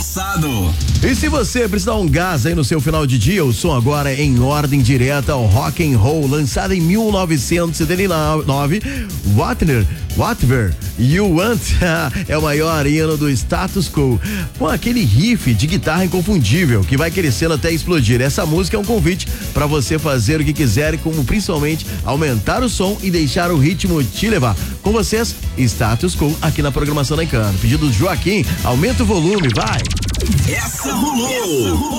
E se você precisar um gás aí no seu final de dia, o som agora é em ordem direta ao rock and roll, lançado em 1979, Whatever You Want é o maior hino do Status Quo, com aquele riff de guitarra inconfundível que vai crescendo até explodir. Essa música é um convite para você fazer o que quiser, como principalmente aumentar o som e deixar o ritmo te levar. Com vocês, Status Quo, aqui na programação da Encana. Pedido do Joaquim, aumenta o volume, vai! Essa rolou!